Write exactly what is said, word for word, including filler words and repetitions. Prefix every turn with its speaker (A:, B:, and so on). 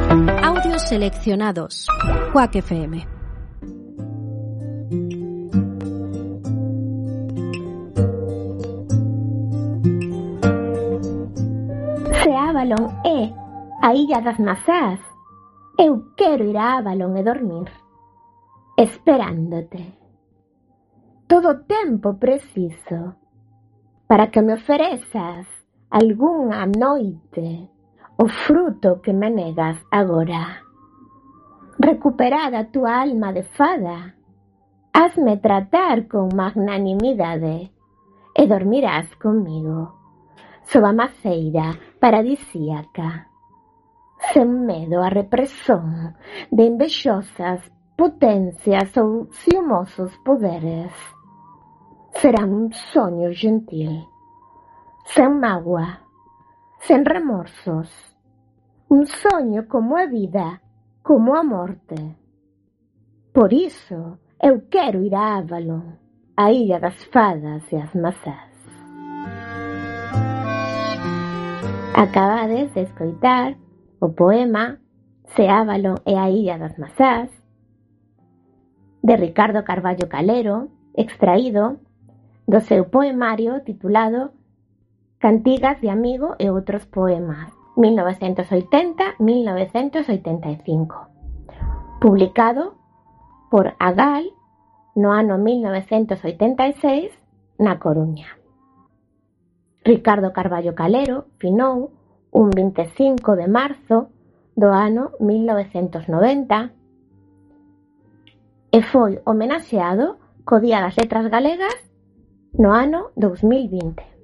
A: Audios seleccionados. Quack F M.
B: Se Avalon é a Illa das Mazás, eu quero ir a Avalon e dormir, esperándote. Todo o tempo preciso para que me oferezas algunha noite o fruto que me negas agora. Recuperada a tua alma de fada, hazme tratar con magnanimidade e dormirás comigo sob a maceira paradisíaca, sen medo a represión de invexosas potencias ou ciumosos poderes. Será un soño gentil, sen mágoa, sen remorsos, un soño como a vida, como a morte. Por iso eu quero ir a Avalon, a Illa das Fadas e as Mazás. Acabades de escoitar o poema Se Avalon é a Illa das Mazás, de Ricardo Carballo Calero, extraído do seu poemario titulado Cantigas de amigo e outros poemas, mil novecentos oitenta a mil novecentos oitenta e cinco, publicado por Agal no ano mil novecentos oitenta e seis na Coruña. Ricardo Carballo Calero finou un vinte e cinco de marzo do ano mil novecentos noventa e foi homenaxeado co Día das Letras Galegas no ano dous mil vinte.